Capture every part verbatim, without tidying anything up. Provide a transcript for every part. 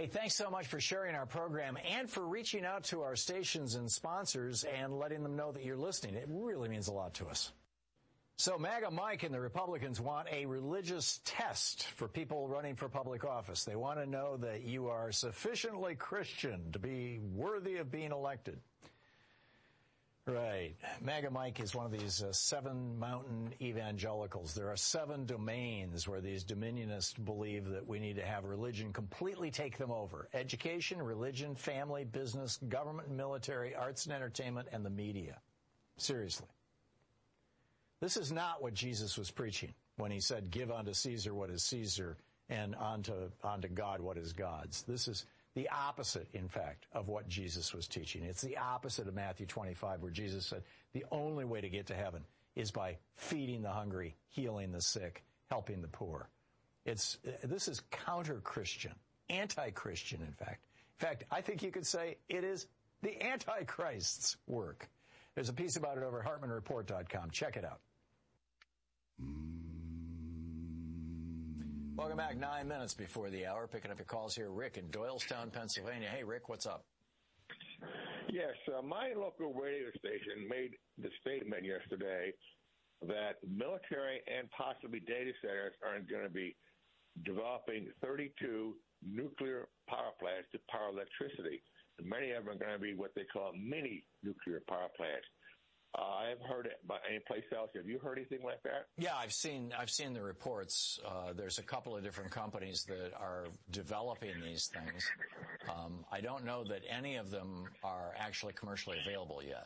Hey, thanks so much for sharing our program and for reaching out to our stations and sponsors and letting them know that you're listening. It really means a lot to us. So MAGA Mike and the Republicans want a religious test for people running for public office. They want to know that you are sufficiently Christian to be worthy of being elected. Right. MAGA Mike is one of these uh, seven mountain evangelicals. There are seven domains where these dominionists believe that we need to have religion completely take them over. Education, religion, family, business, government, military, arts and entertainment, and the media. Seriously. This is not what Jesus was preaching when he said, give unto Caesar what is Caesar and unto, unto God what is God's. This is the opposite, in fact, of what Jesus was teaching. It's the opposite of Matthew twenty-five, where Jesus said the only way to get to heaven is by feeding the hungry, healing the sick, helping the poor. It's, this is counter-Christian, anti-Christian, in fact. In fact, I think you could say it is the Antichrist's work. There's a piece about it over at Hartman Report dot com. Check it out. Welcome back. Nine minutes before the hour. Picking up your calls here. Rick in Doylestown, Pennsylvania. Hey, Rick, what's up? Yes, uh, my local radio station made the statement yesterday that military and possibly data centers are going to be developing thirty-two nuclear power plants to power electricity. And many of them are going to be what they call mini nuclear power plants. Uh, I haven't heard it by any place else. Have you heard anything like that? Yeah, I've seen I've seen the reports. Uh, there's a couple of different companies that are developing these things. Um, I don't know that any of them are actually commercially available yet.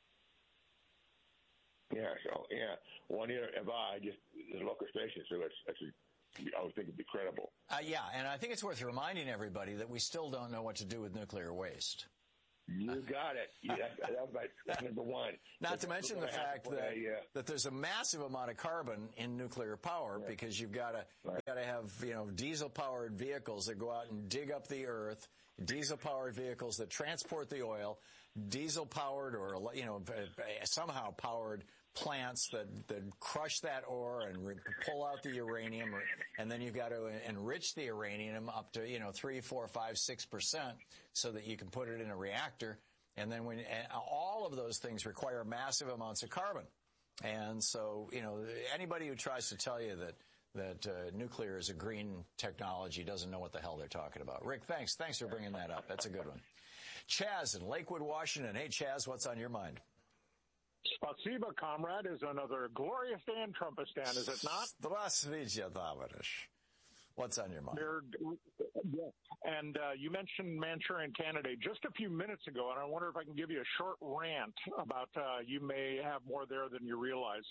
Yeah, so yeah, one year if I just the local station, so it's actually. I would think it'd be credible. Uh, yeah, and I think it's worth reminding everybody that we still don't know what to do with nuclear waste. You got it. Yeah, that, that was my number one. Not to mention the fact that, yeah. that there's a massive amount of carbon in nuclear power yeah. because you've got to right. got to have you know diesel-powered vehicles that go out and dig up the earth, diesel-powered vehicles that transport the oil, diesel-powered or you know somehow powered plants that, that crush that ore and re- pull out the uranium, and then you've got to enrich the uranium up to, you know, three, four, five, six percent so that you can put it in a reactor. And then when, and all of those things require massive amounts of carbon. And so, you know, anybody who tries to tell you that, that uh, nuclear is a green technology doesn't know what the hell they're talking about. Rick, thanks. Thanks for bringing that up. That's a good one. Chaz in Lakewood, Washington. Hey, Chaz, what's on your mind? Spasiba, comrade, is another glorious day in Trumpistan, is it not? Здравствуйте, товарищ. What's on your mind? Yeah. And uh, you mentioned Manchurian Candidate just a few minutes ago, and I wonder if I can give you a short rant about uh, you may have more there than you realize.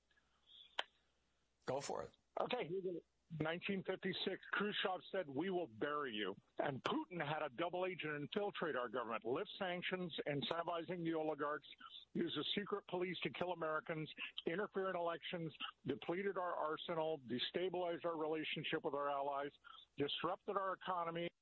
Go for it. Okay. nineteen fifty-six, Khrushchev said, we will bury you. And Putin had a double agent infiltrate our government, lift sanctions, incentivizing the oligarchs, use a secret police to kill Americans, interfere in elections, depleted our arsenal, destabilized our relationship with our allies, disrupted our economy,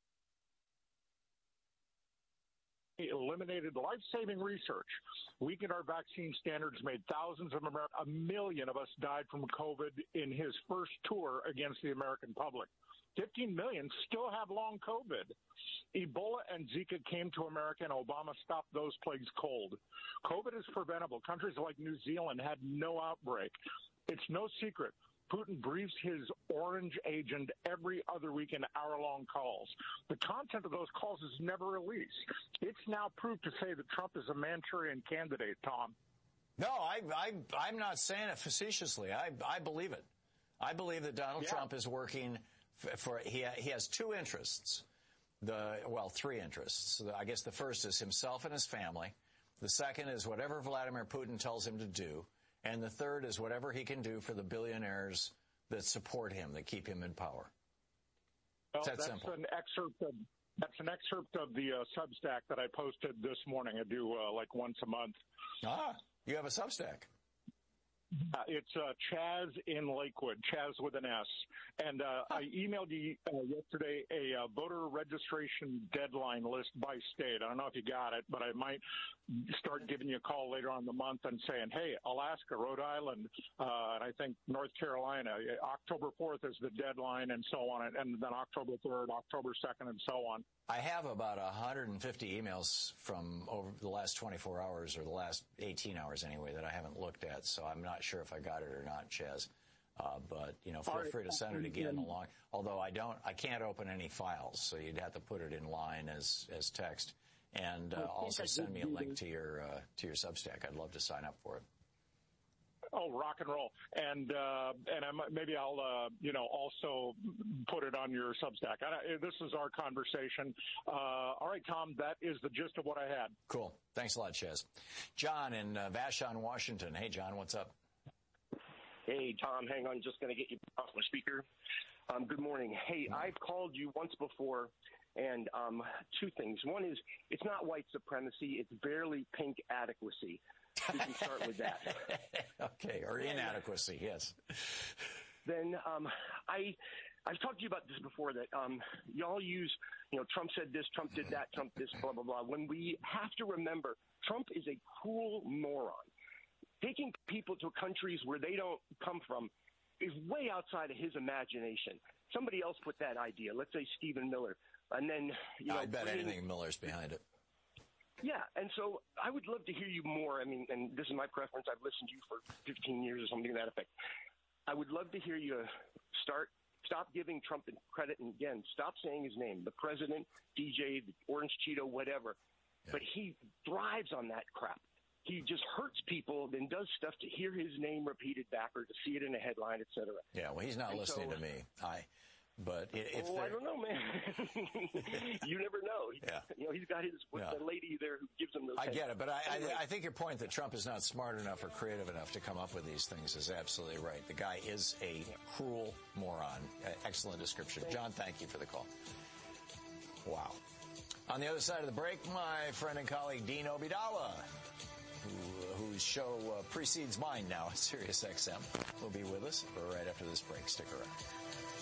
eliminated life-saving research, weakened our vaccine standards, made thousands of Americans, a million of us died from COVID in his first tour against the American public. fifteen million still have long COVID. Ebola and Zika came to America, and Obama stopped those plagues cold. COVID is preventable. Countries like New Zealand had no outbreak. It's no secret. Putin briefs his orange agent every other week in hour-long calls. The content of those calls is never released. It's now proved to say that Trump is a Manchurian Candidate, Tom. No, I, I, I'm not saying it facetiously. I, I believe it. I believe that Donald yeah. Trump is working for, for he, he has two interests. The well, three interests. I guess the first is himself and his family. The second is whatever Vladimir Putin tells him to do. And the third is whatever he can do for the billionaires that support him, that keep him in power. Well, that that's simple. an excerpt of that's an excerpt of the uh, Substack that I posted this morning. I do uh, like once a month. Ah, you have a Substack. Uh, it's uh, Chaz in Lakewood, Chaz with an S. And uh, I emailed you uh, yesterday a uh, voter registration deadline list by state. I don't know if you got it, but I might start giving you a call later on in the month and saying, hey, Alaska, Rhode Island, uh, and I think North Carolina, October fourth is the deadline and so on, and then October third, October second, and so on. I have about one hundred fifty emails from over the last twenty-four hours or the last eighteen hours anyway that I haven't looked at, so I'm not sure if I got it or not, Chaz. Uh, but, you know, feel free to send it again along. Although I don't, I can't open any files, so you'd have to put it in line as, as text. And uh, also send me a link to your uh, to your Substack. I'd love to sign up for it. Oh, rock and roll. And uh, and I might, maybe I'll, uh, you know, also put it on your Substack. I, this is our conversation. Uh, all right, Tom, that is the gist of what I had. Cool. Thanks a lot, Chaz. John in uh, Vashon, Washington. Hey, John, what's up? Hey, Tom, hang on. Just going to get you off my speaker. Um, good morning. Hey, I've called you once before, and um, two things. One is it's not white supremacy. It's barely pink adequacy. We can start with that. Okay, or inadequacy, yes. Then um, I, I've talked to you about this before, that um, y'all use, you know, Trump said this, Trump did that, Trump this, blah, blah, blah. When we have to remember, Trump is a cruel moron. Taking people to countries where they don't come from is way outside of his imagination. Somebody else put that idea, let's say Stephen Miller. And then, you know, I bet bring, anything Miller's behind it. Yeah, and so I would love to hear you more. I mean, and this is my preference. I've listened to you for fifteen years or something to that effect. I would love to hear you start, stop giving Trump credit, and again, stop saying his name, the president, D J, the Orange Cheeto, whatever. Yeah. But he thrives on that crap. He just hurts people, then does stuff to hear his name repeated back or to see it in a headline, et cetera. Yeah, well, he's not and listening so, to me. I, but if oh, I don't know, man. You never know. Yeah. You know, he's got his with yeah. the lady there who gives him those. I get it, but I, anyway. I, I think your point that Trump is not smart enough or creative enough to come up with these things is absolutely right. The guy is a cruel moron. Excellent description. John, thank you for the call. Wow. On the other side of the break, my friend and colleague Dean Obeidallah, who, whose show uh, precedes mine now at Sirius X M, will be with us right after this break. Stick around.